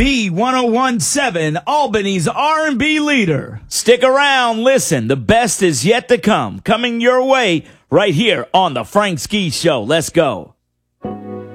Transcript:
V1017, Albany's R&B leader. Stick around, listen, the best is yet to come. Coming your way right here on The Frank Ski Show. Let's go.